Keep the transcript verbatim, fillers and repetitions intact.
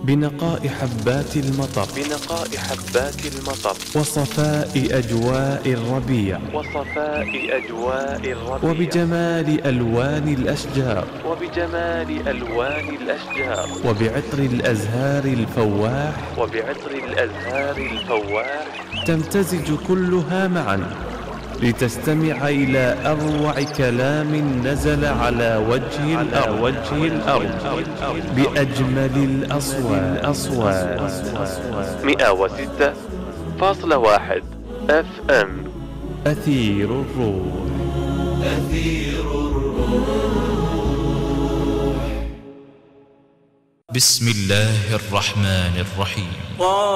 بنقاء حبات المطر بنقاء حبات المطر وصفاء أجواء الربيع وصفاء أجواء الربيع وبجمال ألوان الأشجار وبجمال ألوان الأشجار وبعطر الأزهار الفواح وبعطر الأزهار الفواح تمتزج كلها معا لتستمع إلى أروع كلام نزل على وجه الأرض, وجه الأرض بأجمل الأصوات. مئة وستة فاصلة واحد اف ام أثير الروح. أثير الروح. بسم الله الرحمن الرحيم.